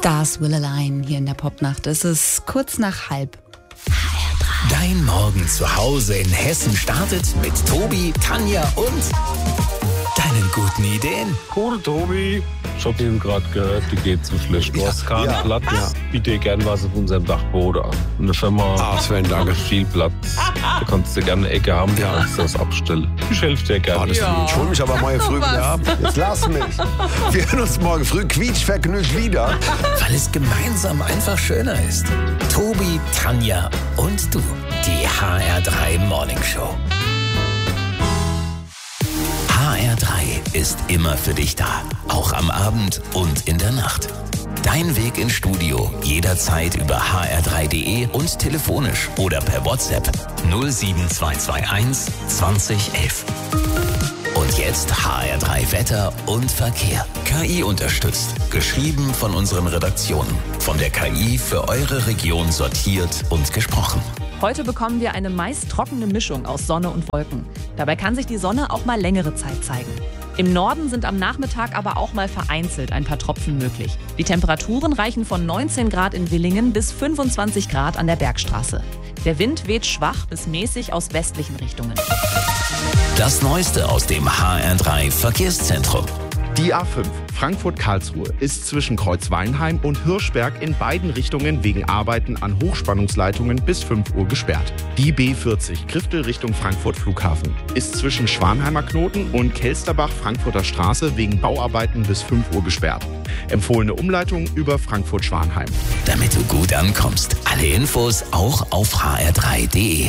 Stars Will Align hier in der Popnacht. Es ist kurz nach 1:30. Dein Morgen zu Hause in Hessen startet mit Tobi, Tanja und deinen guten Ideen. Cool, Tobi. Ich hab eben gerade gehört, die geht zu schlecht. Du hast keinen Platz. Ja. Biete dir gern was auf unserem Dachboden an. In der Firma Sven, danke. Viel Platz. Da kannst du gerne eine Ecke haben, kannst du das abstellen. Ich helfe dir gerne. Ich hol mich aber morgen früh wieder ab. Jetzt lass mich. Wir hören uns morgen früh quietschvergnügt wieder. Weil es gemeinsam einfach schöner ist. Tobi, Tanja und du. Die HR3 Morning Show. HR3 ist immer für dich da. Auch am Abend und in der Nacht. Dein Weg ins Studio jederzeit über hr3.de und telefonisch oder per WhatsApp 07221 2011. Und jetzt HR3 Wetter und Verkehr. KI unterstützt. Geschrieben von unseren Redaktionen. Von der KI für eure Region sortiert und gesprochen. Heute bekommen wir eine meist trockene Mischung aus Sonne und Wolken. Dabei kann sich die Sonne auch mal längere Zeit zeigen. Im Norden sind am Nachmittag aber auch mal vereinzelt ein paar Tropfen möglich. Die Temperaturen reichen von 19 Grad in Villingen bis 25 Grad an der Bergstraße. Der Wind weht schwach bis mäßig aus westlichen Richtungen. Das Neueste aus dem HR3 Verkehrszentrum. Die A5 Frankfurt-Karlsruhe ist zwischen Kreuzweinheim und Hirschberg in beiden Richtungen wegen Arbeiten an Hochspannungsleitungen bis 5 Uhr gesperrt. Die B40 Griftel Richtung Frankfurt Flughafen ist zwischen Schwanheimer Knoten und Kelsterbach-Frankfurter Straße wegen Bauarbeiten bis 5 Uhr gesperrt. Empfohlene Umleitung über Frankfurt-Schwanheim. Damit du gut ankommst. Alle Infos auch auf hr3.de.